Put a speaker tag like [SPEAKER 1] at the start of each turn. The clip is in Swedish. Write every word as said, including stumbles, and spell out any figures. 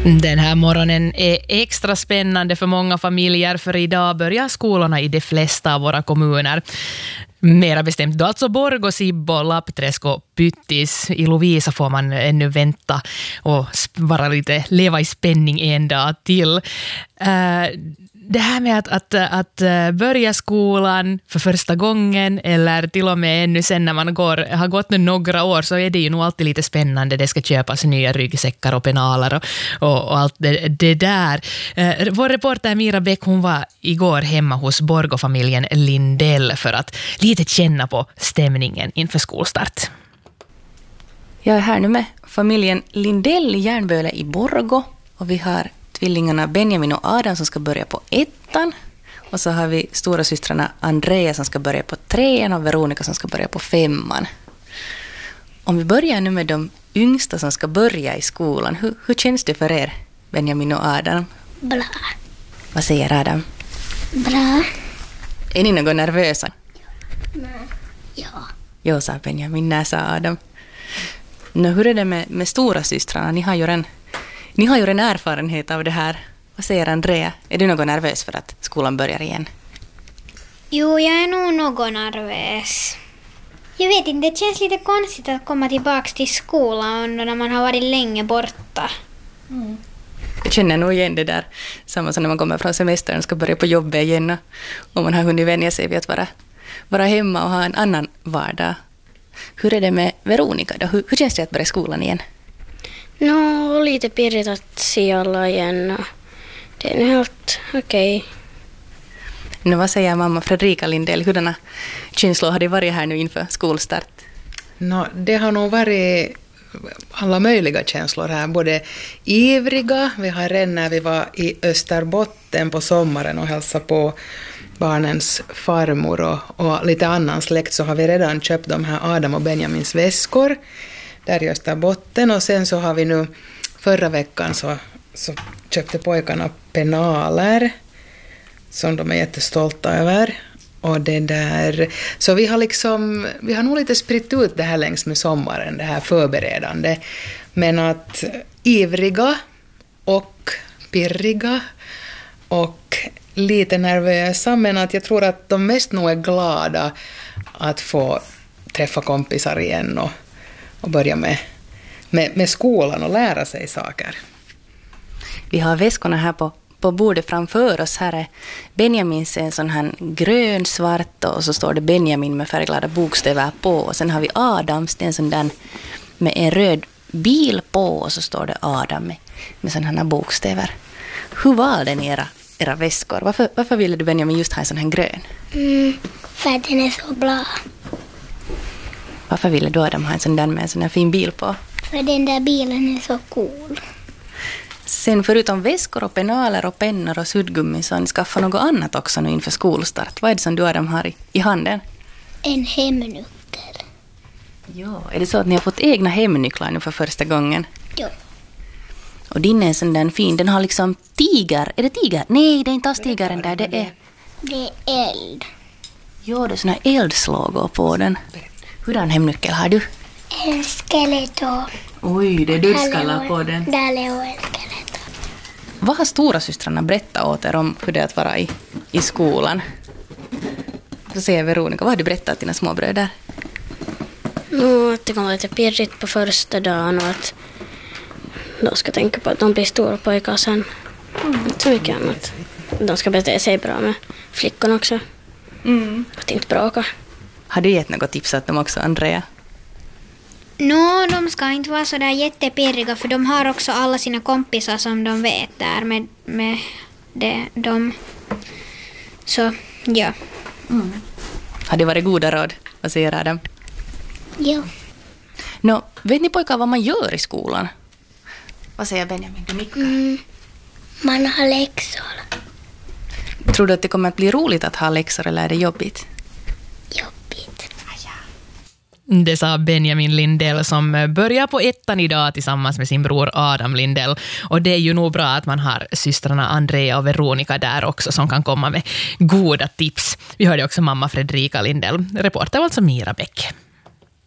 [SPEAKER 1] Den här morgonen är extra spännande för många familjer, för idag börjar skolorna i de flesta av våra kommuner. Mera bestämt då alltså Borgå, Sibbo, Lappträsk och Pyttis. I Lovisa får man ännu vänta och vara lite, leva i spänning en dag till. Uh, det här med att, att, att börja skolan för första gången eller till och med ännu sen när man går, har gått nu några år, så är det ju nog alltid lite spännande. Det ska köpas nya ryggsäckar och penaler och, och, och allt det, det där. Uh, vår reporter Mira Bäck, hon var igår hemma hos Borgå-familjen Lindell för att lite känna på stämningen inför skolstart.
[SPEAKER 2] Jag är här nu med familjen Lindell i Järnböle i Borgå, och vi har tvillingarna Benjamin och Adam som ska börja på ettan, och så har vi stora systrarna Andrea som ska börja på trean och Veronica som ska börja på femman. Om vi börjar nu med de yngsta som ska börja i skolan, hur, hur känns det för er, Benjamin och Adam?
[SPEAKER 3] Bra.
[SPEAKER 2] Vad säger Adam?
[SPEAKER 3] Bra.
[SPEAKER 2] Är ni något nervösa?
[SPEAKER 3] Nej. Ja.
[SPEAKER 2] Jo, sa Benjamin, när sa Adam. Nå, hur är det med, med stora systrarna? Ni har ju en Ni har ju en erfarenhet av det här. Vad säger Andrea? Är du något nervös för att skolan börjar igen?
[SPEAKER 3] Jo, jag är nog något nervös. Jag vet inte, det känns lite konstigt att komma tillbaka till skolan när man har varit länge borta.
[SPEAKER 2] Mm. Jag känner nog igen det där. Samma som när man kommer från semestern och ska börja på jobbet igen. Och man har hunnit vänja sig vid att vara, vara hemma och ha en annan vardag. Hur är det med Veronica då? Hur, hur känns det att börja skolan igen?
[SPEAKER 4] Nå, lite pirrigt att se alla igen. Det är helt okej. Okay.
[SPEAKER 2] Nu, vad säger mamma Fredrika Lindell? Hurdana känslor har det varit här nu inför skolstart?
[SPEAKER 5] No, det har nog varit alla möjliga känslor här. Både ivriga, vi har redan när vi var i Österbotten på sommaren och hälsade på barnens farmor och, och lite annan släkt, så har vi redan köpt de här Adam och Benjamins väskor där i Österbotten, och sen så har vi nu förra veckan så, så köpte pojkarna penaler som de är jättestolta över, och det där, så vi har liksom vi har nog lite spritt ut det här längs med sommaren, det här förberedande, men att ivriga och pirriga och lite nervösa, men att jag tror att de mest nog är glada att få träffa kompisar igen och och börja med, med, med skolan och lära sig saker.
[SPEAKER 2] Vi har väskorna här på, på bordet framför oss. Här är Benjamins en sån här grön, svart, och så står det Benjamin med färgglada bokstäver på. Och sen har vi Adams, det är en sån där med en röd bil på, och så står det Adam med, med såna här bokstäver. Hur valde ni era, era väskor? Varför, varför ville du, Benjamin, just ha en sån här grön?
[SPEAKER 3] Mm, för att den är så bra.
[SPEAKER 2] Varför ville du Adam ha en sån där med en sån här fin bil på?
[SPEAKER 3] För den där bilen är så cool.
[SPEAKER 2] Sen förutom väskor och penaler och pennor och suddgummi, så har ni skaffat något annat också nu inför skolstart. Vad är det som du, Adam, har i, i handen?
[SPEAKER 3] En hemnyckel.
[SPEAKER 2] Ja, är det så att ni har fått egna hemnycklar nu för första gången?
[SPEAKER 3] Ja.
[SPEAKER 2] Och din är en sån där fin, den har liksom tiger. Är det tiger? Nej, det är inte alls tigaren där, det är...
[SPEAKER 3] Det är eld.
[SPEAKER 2] Ja, det är sån här eldslågor på den. Hurdan hemnyckel har du?
[SPEAKER 3] En skeleton.
[SPEAKER 2] Oj, det är dödskallar på den.
[SPEAKER 3] Där lever en skeleton.
[SPEAKER 2] Vad har stora systrarna berättat åt er om hur det är att vara i, i skolan? Så säger Veronica, vad har du berättat till dina småbröder?
[SPEAKER 4] Nå, att det kommer lite pirrigt på första dagen och att de ska tänka på att de blir stora pojkar sen. Mm. Så mycket annat. De ska bete sig bra med flickorna också. Mm. Att inte bråka.
[SPEAKER 2] Har du gett något tips åt dem också, Andrea?
[SPEAKER 3] Nå, de ska inte vara så där jättepirriga, för de har också alla sina kompisar som de vet där med, med det, de. Så, ja.
[SPEAKER 2] Mm. Har det varit goda råd? Vad säger Adam?
[SPEAKER 3] Ja.
[SPEAKER 2] Nå, vet ni pojkar vad man gör i skolan? Vad säger Benjamin? Du nickar.
[SPEAKER 3] Mm. Man har läxor.
[SPEAKER 2] Tror du att det kommer att bli roligt att ha läxor, eller är det jobbigt?
[SPEAKER 3] Jobbigt.
[SPEAKER 1] Det sa Benjamin Lindell som börjar på ettan idag tillsammans med sin bror Adam Lindell. Och det är ju nog bra att man har systrarna Andrea och Veronica där också som kan komma med goda tips. Vi hörde också mamma Fredrika Lindell. Reporter var alltså Mira Bäck.